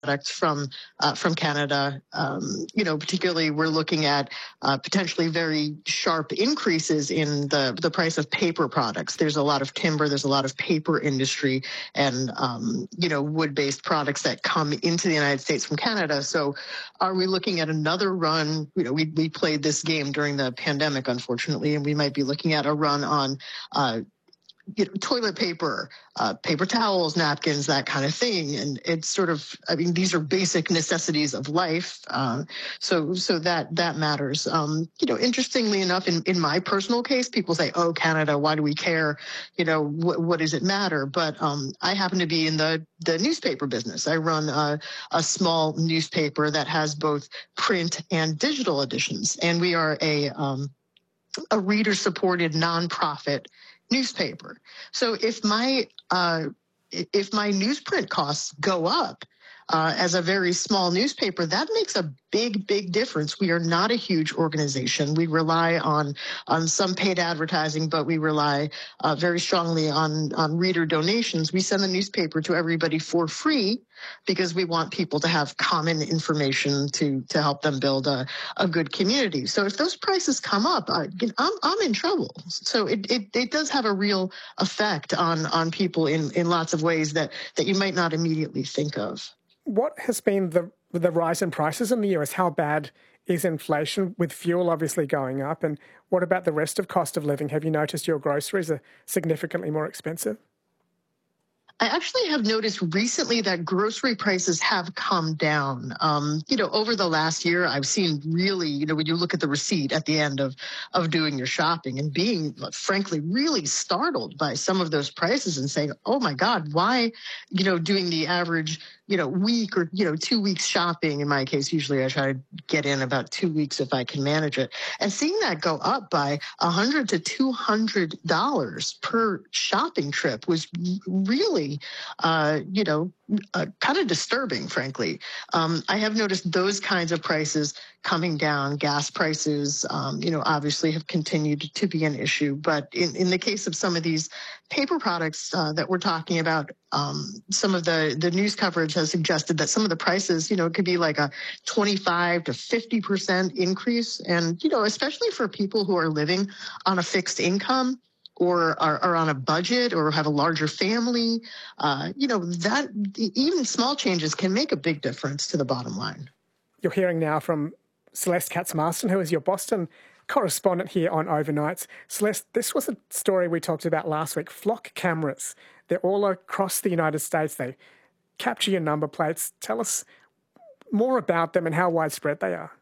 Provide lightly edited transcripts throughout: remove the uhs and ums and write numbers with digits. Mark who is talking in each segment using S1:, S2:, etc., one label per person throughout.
S1: products from Canada. Particularly we're looking at potentially very sharp increases in the price of paper products. There's a lot of timber, there's a lot of paper industry, and wood-based products that come into the United States from Canada. So, are we looking at another run? We played this game during the pandemic, unfortunately, and we might be looking at a run on toilet paper, paper towels, napkins, that kind of thing. And it's sort of, these are basic necessities of life. So that matters. Interestingly enough, in my personal case, people say, oh, Canada, why do we care? What does it matter? But I happen to be in the newspaper business. I run a small newspaper that has both print and digital editions. And we are a reader-supported nonprofit newspaper. So if my newsprint costs go up as a very small newspaper, that makes a big difference. We are not a huge organization. We rely on some paid advertising, but we rely very strongly on reader donations. We send the newspaper to everybody for free because we want people to have common information to help them build a good community. So if those prices come up, I'm in trouble. So it does have a real effect on people in lots of ways that you might not immediately think of.
S2: What has been the rise in prices in the US? How bad is inflation, with fuel obviously going up? And what about the rest of cost of living? Have you noticed your groceries are significantly more expensive?
S1: I actually have noticed recently that grocery prices have come down. Over the last year, I've seen really, when you look at the receipt at the end of doing your shopping and being, frankly, really startled by some of those prices and saying, oh my God, why, doing the average, week or, 2 weeks shopping. In my case, usually I try to get in about 2 weeks if I can manage it. And seeing that go up by $100 to $200 per shopping trip was really, kind of disturbing, frankly. I have noticed those kinds of prices coming down. Gas prices, obviously have continued to be an issue. But in the case of some of these paper products that we're talking about, some of the news coverage has suggested that some of the prices, it could be like a 25 to 50% increase. And, especially for people who are living on a fixed income or are on a budget or have a larger family, that even small changes can make a big difference to the bottom line.
S2: You're hearing now from Celeste Katz-Marston, who is your Boston correspondent here on Overnights. Celeste, this was a story we talked about last week. Flock cameras. They're all across the United States. They capture your number plates. Tell us more about them and how widespread they are.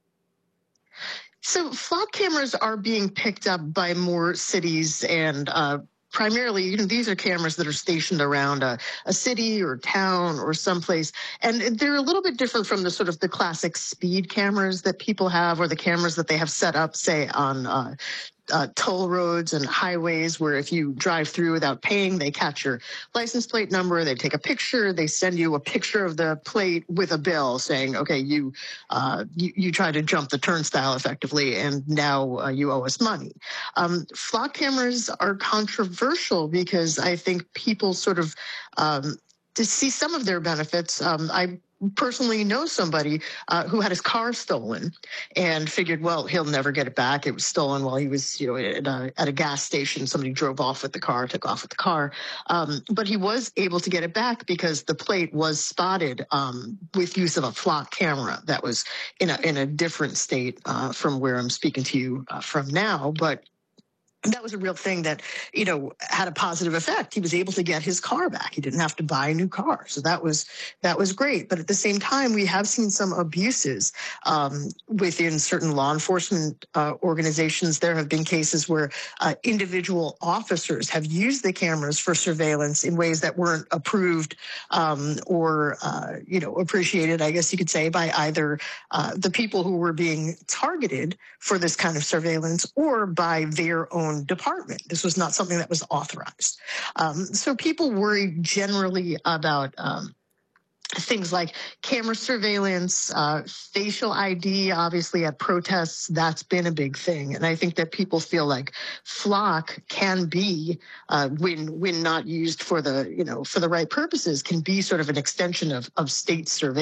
S1: So flock cameras are being picked up by more cities and primarily, these are cameras that are stationed around a city or town or someplace. And they're a little bit different from the sort of the classic speed cameras that people have or the cameras that they have set up, say, on toll roads and highways where if you drive through without paying, they catch your license plate number, they take a picture, they send you a picture of the plate with a bill saying, okay, you tried to jump the turnstile effectively and now you owe us money. Flock cameras are controversial because I think people sort of to see some of their benefits. I personally know somebody who had his car stolen and figured, well, he'll never get it back. It was stolen while he was, at a gas station. Somebody drove off with the car, took off with the car. But he was able to get it back because the plate was spotted with use of a flock camera that was in a different state from where I'm speaking to you from now. But that was a real thing that, had a positive effect. He was able to get his car back. He didn't have to buy a new car. So that was great. But at the same time, we have seen some abuses within certain law enforcement organizations. There have been cases where individual officers have used the cameras for surveillance in ways that weren't approved or appreciated, I guess you could say, by either the people who were being targeted for this kind of surveillance or by their own department. This was not something that was authorized. So people worry generally about things like camera surveillance, facial ID, obviously at protests, that's been a big thing. And I think that people feel like Flock can be, when not used for the, for the right purposes, can be sort of an extension of state surveillance.